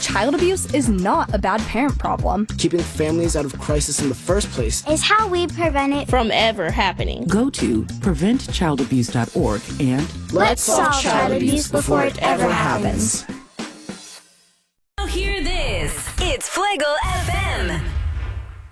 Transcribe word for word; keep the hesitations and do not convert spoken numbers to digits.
child abuse is not a bad parent problem. Keeping families out of crisis in the first place is how we prevent it from ever happening. Go to prevent child abuse dot org and let's solve child abuse before it ever happens. Hear this. It's Fuego F M.